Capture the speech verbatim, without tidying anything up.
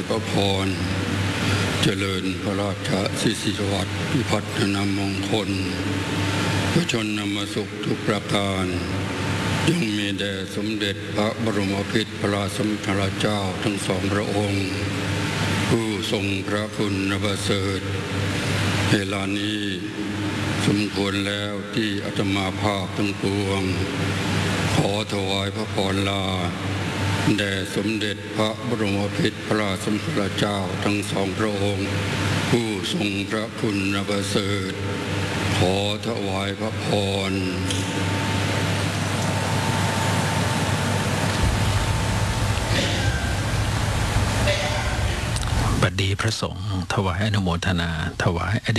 พระพรเจริญพระราชสิริสวัสดิ์พิพัฒนมงคลพระชนมสุขทุกประการจงมีแด่สมเด็จพระบรมพิตรพระสมเด็จเจ้าทั้งสองพระองค์ผู้ทรงพระคุณประเสริฐเวลานี้สมควรแล้วที่อาตมาภาพทั้งปวงขอถวายพระพรลาแด่สมเด็จพระบรมพิตรพระสมเด็จเจ้าทั้งสองพระองค์ผู้ทรงพระคุณประเสริฐขอถวายพระพรบัดนี้พระสงฆ์ถวายอนุโมทนาถวาย